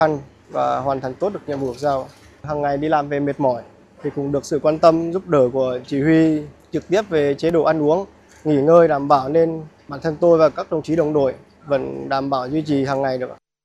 khăn và hoàn thành tốt được nhiệm vụ được giao. Hàng ngày đi làm về mệt mỏi thì cũng được sự quan tâm giúp đỡ của chỉ huy trực tiếp về chế độ ăn uống, nghỉ ngơi đảm bảo, nên bản thân tôi và các đồng chí đồng đội vẫn đảm bảo duy trì hàng ngày được.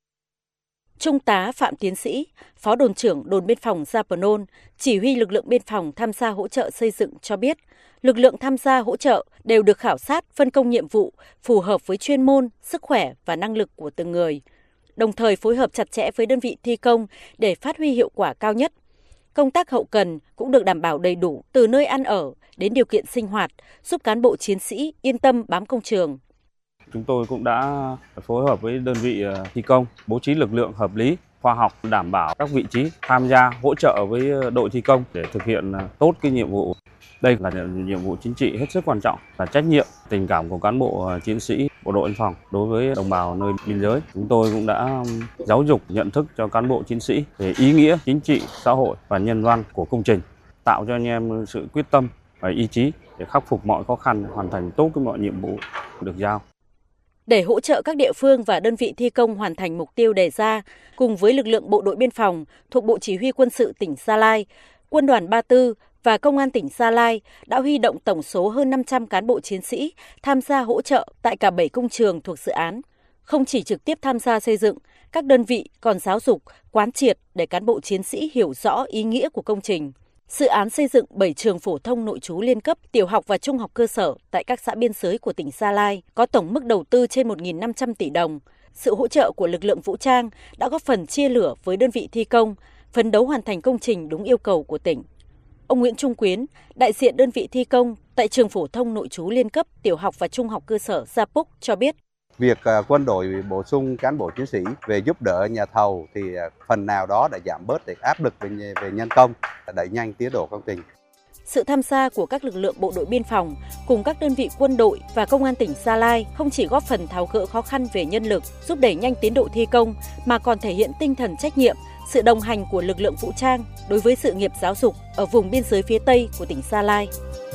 Trung tá Phạm Tiến Sĩ, Phó đồn trưởng đồn biên phòng Gia Pờ Nôn, chỉ huy lực lượng biên phòng tham gia hỗ trợ xây dựng cho biết, lực lượng tham gia hỗ trợ đều được khảo sát phân công nhiệm vụ phù hợp với chuyên môn, sức khỏe và năng lực của từng người, đồng thời phối hợp chặt chẽ với đơn vị thi công để phát huy hiệu quả cao nhất. Công tác hậu cần cũng được đảm bảo đầy đủ từ nơi ăn ở đến điều kiện sinh hoạt, giúp cán bộ chiến sĩ yên tâm bám công trường. Chúng tôi cũng đã phối hợp với đơn vị thi công, bố trí lực lượng hợp lý, khoa học, đảm bảo các vị trí tham gia hỗ trợ với đội thi công để thực hiện tốt cái nhiệm vụ. Đây là nhiệm vụ chính trị hết sức quan trọng, là trách nhiệm, tình cảm của cán bộ chiến sĩ bộ đội biên phòng đối với đồng bào nơi biên giới. Chúng tôi cũng đã giáo dục nhận thức cho cán bộ chiến sĩ về ý nghĩa chính trị, xã hội và nhân văn của công trình, tạo cho anh em sự quyết tâm và ý chí để khắc phục mọi khó khăn, hoàn thành tốt mọi nhiệm vụ được giao. Để hỗ trợ các địa phương và đơn vị thi công hoàn thành mục tiêu đề ra, cùng với lực lượng bộ đội biên phòng thuộc Bộ Chỉ huy Quân sự tỉnh Gia Lai, Quân đoàn 34 và Công an tỉnh Gia Lai đã huy động tổng số hơn 500 cán bộ chiến sĩ tham gia hỗ trợ tại cả 7 công trường thuộc dự án. Không chỉ trực tiếp tham gia xây dựng, các đơn vị còn giáo dục, quán triệt để cán bộ chiến sĩ hiểu rõ ý nghĩa của công trình. Dự án xây dựng 7 trường phổ thông nội trú liên cấp, tiểu học và trung học cơ sở tại các xã biên giới của tỉnh Gia Lai có tổng mức đầu tư trên 1.500 tỷ đồng. Sự hỗ trợ của lực lượng vũ trang đã góp phần chia lửa với đơn vị thi công, phấn đấu hoàn thành công trình đúng yêu cầu của tỉnh. Ông Nguyễn Trung Quyến, đại diện đơn vị thi công tại trường phổ thông nội trú liên cấp, tiểu học và trung học cơ sở Gia Púc cho biết. Việc quân đội bổ sung cán bộ chiến sĩ về giúp đỡ nhà thầu thì phần nào đó đã giảm bớt được áp lực về nhân công, đẩy nhanh tiến độ công trình. Sự tham gia của các lực lượng bộ đội biên phòng cùng các đơn vị quân đội và công an tỉnh Gia Lai không chỉ góp phần tháo gỡ khó khăn về nhân lực, giúp đẩy nhanh tiến độ thi công, mà còn thể hiện tinh thần trách nhiệm, sự đồng hành của lực lượng vũ trang đối với sự nghiệp giáo dục ở vùng biên giới phía Tây của tỉnh Gia Lai.